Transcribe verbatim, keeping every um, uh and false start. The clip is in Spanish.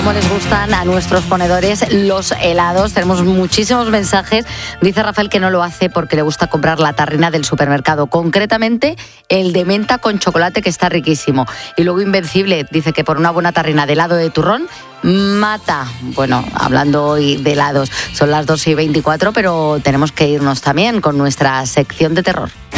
cómo les gustan a nuestros ponedores los helados. Tenemos muchísimos mensajes. Dice Rafael que no lo hace porque le gusta comprar la tarrina del supermercado, concretamente el de menta con chocolate, que está riquísimo. Y luego Invencible dice que por una buena tarrina de helado de turrón mata. Bueno, hablando hoy de helados, son las dos y veinticuatro, pero tenemos que irnos también con nuestra sección de terror.